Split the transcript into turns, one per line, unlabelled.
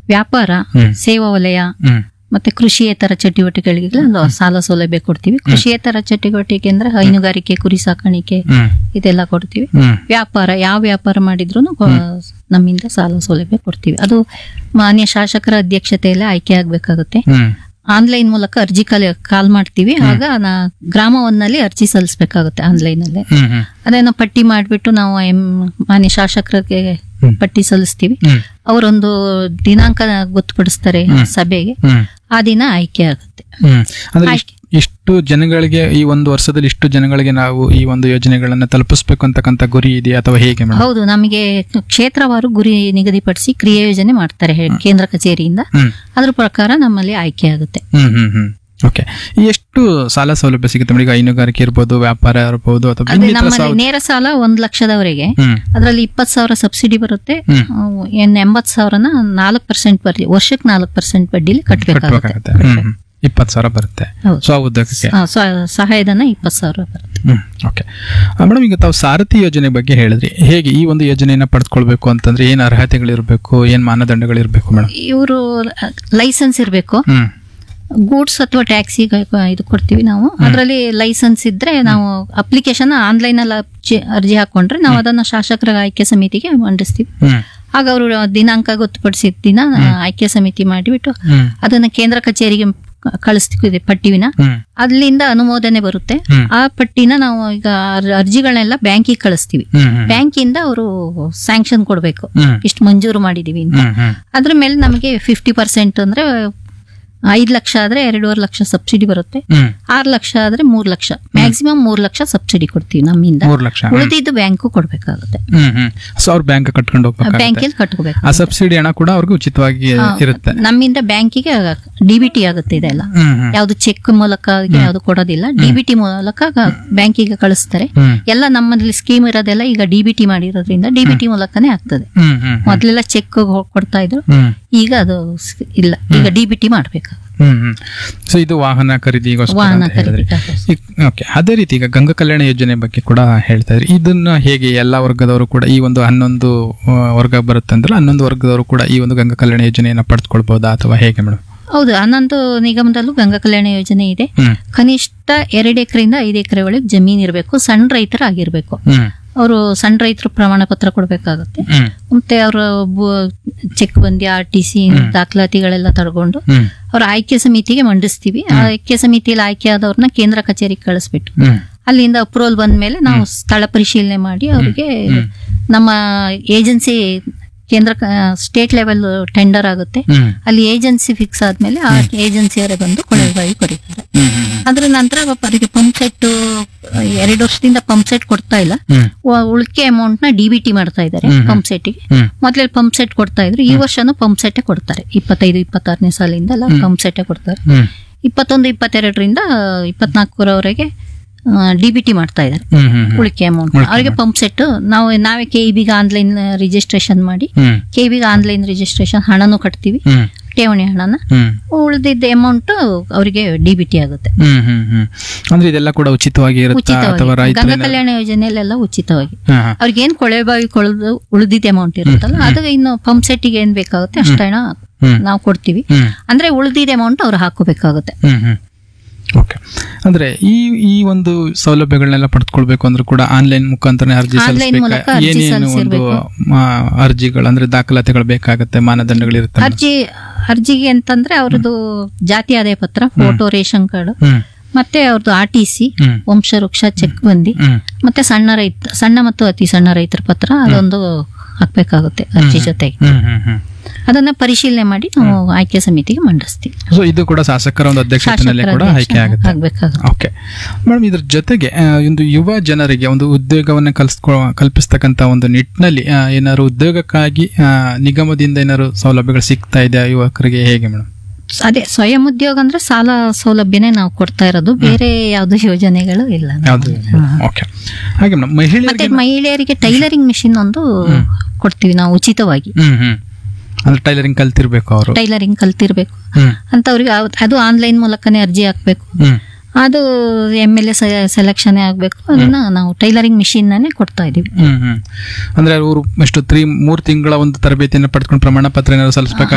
ವ್ಯಾಪಾರ, ಸೇವಾ ವಲಯ ಮತ್ತೆ ಕೃಷಿಯೇತರ ಚಟುವಟಿಕೆಗಳಿಗೆಲ್ಲ ಸಾಲ ಸೌಲಭ್ಯ ಕೊಡ್ತೀವಿ. ಕೃಷಿಯೇತರ ಚಟುವಟಿಕೆ ಅಂದ್ರೆ ಹೈನುಗಾರಿಕೆ, ಕುರಿ ಸಾಕಾಣಿಕೆ ಇದೆಲ್ಲ ಕೊಡ್ತೀವಿ. ವ್ಯಾಪಾರ, ಯಾವ ವ್ಯಾಪಾರ ಮಾಡಿದ್ರು ನಮ್ಮಿಂದ ಸಾಲ ಸೌಲಭ್ಯ ಕೊಡ್ತೀವಿ. ಅದು ಮಾನ್ಯ ಶಾಸಕರ ಅಧ್ಯಕ್ಷತೆಯಲ್ಲಿ ಆಯ್ಕೆ ಆಗ್ಬೇಕಾಗುತ್ತೆ. ಆನ್ಲೈನ್ ಮೂಲಕ ಅರ್ಜಿ ಕಾಲ್ ಮಾಡ್ತೀವಿ. ಆಗ ಗ್ರಾಮ ಒಂದಲ್ಲಿ ಅರ್ಜಿ ಸಲ್ಲಿಸಬೇಕಾಗುತ್ತೆ ಆನ್ಲೈನ್ ಅಲ್ಲೇ. ಅದೇನೋ ಪಟ್ಟಿ ಮಾಡ್ಬಿಟ್ಟು ನಾವು ಮಾನ್ಯ ಶಾಸಕರಿಗೆ ಪಟ್ಟಿ ಸಲ್ಲಿಸ್ತೀವಿ. ಅವರೊಂದು ದಿನಾಂಕ ಗೊತ್ತುಪಡಿಸ್ತಾರೆ ಸಭೆಗೆ, ಆ ದಿನ ಆಯ್ಕೆ ಆಗುತ್ತೆ.
ಇಷ್ಟು ಜನಗಳಿಗೆ ಈ ಒಂದು ವರ್ಷದಲ್ಲಿ ಇಷ್ಟು ಜನಗಳಿಗೆ ನಾವು ಈ ಒಂದು ಯೋಜನೆಗಳನ್ನ ತಲುಪಿಸಬೇಕು ಅಂತಕ್ಕಂಥ ಗುರಿ ಇದೆಯಾ ಅಥವಾ ಹೇಗೆ?
ಹೌದು, ನಮಗೆ ಕ್ಷೇತ್ರವಾರು ಗುರಿ ನಿಗದಿಪಡಿಸಿ ಕ್ರಿಯಾ ಯೋಜನೆ ಮಾಡ್ತಾರೆ ಕೇಂದ್ರ ಕಚೇರಿಯಿಂದ. ಅದ್ರ ಪ್ರಕಾರ ನಮ್ಮಲ್ಲಿ ಆಯ್ಕೆ ಆಗುತ್ತೆ.
ಓಕೆ, ಎಷ್ಟು ಸಾಲ ಸೌಲಭ್ಯ ಸಿಗುತ್ತೆ ಮೇಡಮ್? ಈಗ ಹೈನುಗಾರಿಕೆ ಇರ್ಬೋದು, ವ್ಯಾಪಾರ ಇರ್ಬೋದು, ಅಥವಾ
ನಮ್ಮಲ್ಲಿ ನೇರ ಸಾಲ 1 ಲಕ್ಷದವರೆಗೆ, ಅದರಲ್ಲಿ 20,000 ಸಬ್ಸಿಡಿ ಬರುತ್ತೆ. 80,000ನ 4% ಬಡ್ಡಿ, ವರ್ಷಕ್ಕೆ 4% ಬಡ್ಡಿಲಿ ಕಟ್ಟಬೇಕಾಗುತ್ತೆ.
20,000 ಬರುತ್ತೆ.
ಸಹಾಯಧನ 20,000 ಬರುತ್ತೆ.
ಓಕೆ ಮೇಡಮ್, ಈಗ ತಾವು ಸಾರಥಿ ಯೋಜನೆ ಬಗ್ಗೆ ಹೇಳಿದ್ರಿ. ಹೇಗೆ ಈ ಒಂದು ಯೋಜನೆಯನ್ನ ಪಡೆದುಕೊಳ್ಬೇಕು ಅಂತಂದ್ರೆ ಏನ್ ಅರ್ಹತೆಗಳಿರ್ಬೇಕು, ಏನ್ ಮಾನದಂಡಗಳಿರ್ಬೇಕು ಮೇಡಮ್?
ಇವರು ಲೈಸೆನ್ಸ್ ಇರಬೇಕು. ಗೂಡ್ಸ್ ಅಥವಾ ಟ್ಯಾಕ್ಸಿ ಇದು ಕೊಡ್ತೀವಿ ನಾವು. ಅದರಲ್ಲಿ ಲೈಸೆನ್ಸ್ ಇದ್ರೆ ನಾವು ಅಪ್ಲಿಕೇಶನ್ ಆನ್ಲೈನ್ ಅಲ್ಲಿ ಅರ್ಜಿ ಹಾಕೊಂಡ್ರೆ ನಾವು ಅದನ್ನ ಶಾಸಕರ ಆಯ್ಕೆ ಸಮಿತಿಗೆ ಮಂಡಿಸ್ತೀವಿ. ಆಗ ಅವರು ದಿನಾಂಕ ಗೊತ್ತುಪಡಿಸಿದ ದಿನ ಆಯ್ಕೆ ಸಮಿತಿ ಮಾಡಿಬಿಟ್ಟು ಅದನ್ನ ಕೇಂದ್ರ ಕಚೇರಿಗೆ ಕಳಿಸ್ತೀವಿ ಪಟ್ಟಿವಿನ. ಅಲ್ಲಿಂದ ಅನುಮೋದನೆ ಬರುತ್ತೆ. ಆ ಪಟ್ಟಿನ ನಾವು ಈಗ ಅರ್ಜಿಗಳನ್ನೆಲ್ಲ ಬ್ಯಾಂಕಿಗೆ ಕಳಿಸ್ತೀವಿ. ಬ್ಯಾಂಕಿಂದ ಅವರು ಸ್ಯಾಂಕ್ಷನ್ ಕೊಡ್ಬೇಕು, ಇಷ್ಟು ಮಂಜೂರು ಮಾಡಿದೀವಿ ಅಂತ. ಅದ್ರ ಮೇಲೆ ನಮಗೆ 50% ಅಂದ್ರೆ 5 ಲಕ್ಷ ಆದ್ರೆ 2.5 ಲಕ್ಷ ಸಬ್ಸಿಡಿ ಬರುತ್ತೆ. 6 ಲಕ್ಷ ಆದ್ರೆ 3 ಲಕ್ಷ, ಮ್ಯಾಕ್ಸಿಮಮ್ 3 ಲಕ್ಷ ಸಬ್ಸಿಡಿ ಕೊಡ್ತೀವಿ ನಮ್ಮಿಂದ. ಉಳಿದಿದ್ದು ಬ್ಯಾಂಕು ಕೊಡ್ಬೇಕಾಗುತ್ತೆ.
ಅವ್ರ ಬ್ಯಾಂಕ್ ಕಟ್ಕೊಂಡು ಹೋಗ್ಬೇಕು,
ಬ್ಯಾಂಕಲ್ಲಿ ಕಟ್ಕೋಬೇಕು.
ಆ ಸಬ್ಸಿಡಿ ಹಣ ಕೂಡ ಅವ್ರಿಗೆ ಉಚಿತವಾಗಿ ಇರುತ್ತೆ.
ನಮ್ಮಿಂದ ಬ್ಯಾಂಕಿಗೆ ಡಿಬಿಟಿ ಆಗುತ್ತೆ. ಇದೆಲ್ಲ ಯಾವ್ದು ಚೆಕ್ ಮೂಲಕ ಯಾವ್ದು ಕೊಡೋದಿಲ್ಲ, ಡಿಬಿಟಿ ಮೂಲಕ ಬ್ಯಾಂಕಿಗೆ ಕಳಿಸ್ತಾರೆ. ಎಲ್ಲ ನಮ್ಮಲ್ಲಿ ಸ್ಕೀಮ್ ಇರೋದೆಲ್ಲ ಈಗ ಡಿಬಿಟಿ ಮಾಡಿರೋದ್ರಿಂದ ಡಿಬಿಟಿ ಮೂಲಕನೇ ಆಗ್ತದೆ. ಮೊದ್ಲೆಲ್ಲ ಚೆಕ್ ಕೊಡ್ತಾ ಇದ್ರು, ಈಗ ಅದು ಇಲ್ಲ, ಈಗ ಡಿಬಿಟಿ ಮಾಡ್ಬೇಕು.
ಸೊ ಇದು ವಾಹನ ಖರೀದಿಗೋಸ್ಕರ. ಓಕೆ, ಅದೇ ರೀತಿ ಈಗ ಗಂಗಾ ಕಲ್ಯಾಣ ಯೋಜನೆ ಬಗ್ಗೆ ಕೂಡ ಹೇಳ್ತಾ ಇದ್ರಿ. ಇದನ್ನ ಹೇಗೆ ಎಲ್ಲಾ ವರ್ಗದವರು ಕೂಡ ಈ ಒಂದು 11 ವರ್ಗ ಬರುತ್ತೆ ಅಂದ್ರೆ 11 ವರ್ಗದವರು ಕೂಡ ಈ ಒಂದು ಗಂಗಾ ಕಲ್ಯಾಣ ಯೋಜನೆಯನ್ನ ಪಡೆದುಕೊಳ್ಬಹುದಾ ಅಥವಾ ಹೇಗೆ ಮೇಡಮ್?
ಹೌದು, 11 ನಿಗಮದಲ್ಲೂ ಗಂಗಾ ಕಲ್ಯಾಣ ಯೋಜನೆ ಇದೆ. ಕನಿಷ್ಠ 2 ಎಕರೆಯಿಂದ 5 ಎಕರೆ ಒಳಗೆ ಜಮೀನ್ ಇರಬೇಕು, ಸಣ್ಣ ರೈತರಾಗಿರ್ಬೇಕು. ಅವರು ಸಣ್ಣ ರೈತರು ಪ್ರಮಾಣ ಪತ್ರ ಕೊಡ್ಬೇಕಾಗುತ್ತೆ. ಮತ್ತೆ ಅವರು ಚೆಕ್ ಬಂದಿ, RTC ದಾಖಲಾತಿಗಳೆಲ್ಲ ತಗೊಂಡು ಅವ್ರ ಆಯ್ಕೆ ಸಮಿತಿಗೆ ಮಂಡಿಸ್ತೀವಿ. ಆಯ್ಕೆ ಸಮಿತಿಯಲ್ಲಿ ಆಯ್ಕೆ ಆದವ್ರನ್ನ ಕೇಂದ್ರ ಕಚೇರಿಗೆ ಕಳಿಸ್ಬಿಟ್ಟು ಅಲ್ಲಿಂದ ಅಪ್ರೂವಲ್ ಬಂದ್ಮೇಲೆ ನಾವು ಸ್ಥಳ ಪರಿಶೀಲನೆ ಮಾಡಿ ಅವರಿಗೆ ನಮ್ಮ ಏಜೆನ್ಸಿ ಕೇಂದ್ರ ಸ್ಟೇಟ್ ಲೆವೆಲ್ ಟೆಂಡರ್ ಆಗುತ್ತೆ. ಅಲ್ಲಿ ಏಜೆನ್ಸಿ ಫಿಕ್ಸ್ ಆದ್ಮೇಲೆ ಆ ಏಜೆನ್ಸಿಯವರೇ ಬಂದು ಕೊಳವೆಬಾವಿ ಕೊರೀತಾರೆ. ಅದ್ರ ನಂತರ ಅವರಿಗೆ ಪಂಪ್ ಸೆಟ್ 2 ವರ್ಷದಿಂದ ಪಂಪ್ ಸೆಟ್ ಕೊಡ್ತಾ ಇಲ್ಲ. ಉಳಿಕೆ ಅಮೌಂಟ್ ನ ಡಿಬಿಟಿ ಮಾಡ್ತಾ ಇದ್ದಾರೆ ಪಂಪ್ ಸೆಟ್ಗೆ. ಮೊದಲೇ ಪಂಪ್ ಸೆಟ್ ಕೊಡ್ತಾ ಇದ್ರು, ಈ ವರ್ಷನೂ ಪಂಪ್ ಸೆಟ್ಟೇ ಕೊಡ್ತಾರೆ. 25-26ನೇ ಸಾಲಿಂದ ಎಲ್ಲ ಪಂಪ್ ಸೆಟ್ಟೇ ಕೊಡ್ತಾರೆ. 21-22ರಿಂದ 24ರವರೆಗೆ ಡಿಬಿಟಿ ಮಾಡ್ತಾ ಇದ್ದಾರೆ ಉಳಿಕೆ ಅಮೌಂಟ್. ಅವರಿಗೆ ಪಂಪ್ ಸೆಟ್ ನಾವೇ ಕೆಇಬಿಗೆ ಆನ್ಲೈನ್ ರಿಜಿಸ್ಟ್ರೇಷನ್ ಮಾಡಿ ಕೆಇಬಿಗೆ ಆನ್ಲೈನ್ ರಿಜಿಸ್ಟ್ರೇಷನ್ ಹಣನೂ ಕಟ್ತೀವಿ, ಠೇವಣಿ ಹಣನ. ಉಳಿದಿದ್ದ ಅಮೌಂಟ್ ಅವರಿಗೆ ಡಿಬಿಟಿ ಆಗುತ್ತೆ.
ಅಂದ್ರೆ ಇದೆಲ್ಲ ಕೂಡ ಉಚಿತವಾಗಿ
ಗಂಗಾ ಕಲ್ಯಾಣ ಯೋಜನೆಯಲ್ಲೆಲ್ಲ ಉಚಿತವಾಗಿ. ಅವ್ರಿಗೆ ಏನ್ ಕೊಳವೆಬಾವಿ ಕೊಳದು ಉಳಿದಿದ್ದ ಅಮೌಂಟ್ ಇರುತ್ತಲ್ಲ, ಅದು ಇನ್ನು ಪಂಪ್ ಸೆಟ್ಟಿಗೆ ಏನ್ ಬೇಕಾಗುತ್ತೆ ಅಷ್ಟ ಹಣ ನಾವು ಕೊಡ್ತೀವಿ. ಅಂದ್ರೆ ಉಳಿದಿದ್ದ ಅಮೌಂಟ್ ಅವ್ರು ಹಾಕೋಬೇಕಾಗುತ್ತೆ.
ಓಕೆ, ಅಂದ್ರೆ ಈ ಒಂದು ಸೌಲಭ್ಯಗಳನ್ನೆಲ್ಲ ಪಡೆದುಕೊಳ್ಬೇಕು ಅಂದ್ರೆ ಕೂಡ ಆನ್ಲೈನ್ ಮುಖಾಂತರ ಅರ್ಜಿ ಸಲ್ಲಿಸಬೇಕು. ಏನೇನು ಒಂದು ಅರ್ಜಿಗಳು ಅಂದ್ರೆ ದಾಖಲಾತಿಗಳು ಬೇಕಾಗುತ್ತೆ, ಮಾನದಂಡಗಳಿರುತ್ತೆ?
ಅರ್ಜಿಗೆ ಅಂತಂದ್ರೆ ಅವ್ರದ್ದು ಜಾತಿ ಆದಾಯ ಪತ್ರ, ಫೋಟೋ, ರೇಷನ್ ಕಾರ್ಡ್, ಮತ್ತೆ ಅವ್ರದ್ದು RTC, ವಂಶವೃಕ್ಷ, ಚೆಕ್ ಬಂದಿ, ಮತ್ತೆ ಸಣ್ಣ ಮತ್ತು ಅತಿ ಸಣ್ಣ ರೈತರ ಪತ್ರ ಅದೊಂದು ಹಾಕ್ಬೇಕಾಗುತ್ತೆ ಅರ್ಜಿ ಜೊತೆಗೆ. ಅದನ್ನ ಪರಿಶೀಲನೆ ಮಾಡಿ ನಾವು ಆಯ್ಕೆ ಸಮಿತಿಗೆ ಮಂಡಿಸ್ತೀವಿ.
ಸೊ ಇದು ಕೂಡ ಶಾಸಕರ ಒಂದು ಅಧ್ಯಕ್ಷತೆಯಲ್ಲಿ ಕೂಡ ಆಯ್ಕೆ ಆಗುತ್ತೆ. ಓಕೆ ಮೇಡಮ್, ಇದ್ರ ಜೊತೆಗೆ ಒಂದು ಯುವ ಜನರಿಗೆ ಒಂದು ಉದ್ಯೋಗವನ್ನು ಕಲ್ಪಿಸ್ತಕ್ಕಂತ ಒಂದು ನಿಟ್ಟಿನಲ್ಲಿ ಏನಾದ್ರು ಉದ್ಯೋಗಕ್ಕಾಗಿ ನಿಗಮದಿಂದ ಏನಾದ್ರು ಸೌಲಭ್ಯಗಳು ಸಿಗ್ತಾ ಇದೆ ಯುವಕರಿಗೆ, ಹೇಗೆ ಮೇಡಮ್?
ಅದೇ ಸ್ವಯಂ ಉದ್ಯೋಗ ಅಂದ್ರೆ ಸಾಲ ಸೌಲಭ್ಯನೇ ನಾವು ಕೊಡ್ತಾ ಇರೋದು, ಬೇರೆ ಯಾವ್ದು ಯೋಜನೆಗಳು ಇಲ್ಲ.
ಹಾಗೆ
ಮಹಿಳೆಯರಿಗೆ ಟೈಲರಿಂಗ್ ಮಿಷಿನ್ ಒಂದು ಕೊಡ್ತೀವಿ ನಾವು ಉಚಿತವಾಗಿ.
ಅಂದ್ರೆ ಟೈಲರಿಂಗ್ ಕಲ್ತಿರ್ಬೇಕು, ಅವರು
ಟೈಲರಿಂಗ್ ಕಲ್ತಿರ್ಬೇಕು ಅಂತ ಅವ್ರಿಗೆ ಅದು ಆನ್ಲೈನ್ ಮೂಲಕನೇ ಅರ್ಜಿ ಹಾಕ್ಬೇಕು. ಅದು MLA ಸೆಲೆಕ್ಷನ್ ಆಗ್ಬೇಕು. ಅದನ್ನ ನಾವು ಟೈಲರಿಂಗ್ ಮಿಷಿನ್ ನಾನೇ ಕೊಡ್ತಾ ಇದೀವಿ.
ಅಂದ್ರೆ ಅವರು ಎಷ್ಟು 3 ತಿಂಗಳ ಒಂದು ತರಬೇತಿಯನ್ನು ಪಡ್ಕೊಂಡು ಪ್ರಮಾಣ ಪತ್ರ ಏನಾದ್ರು ಸಲ್ಲಿಸಬೇಕು.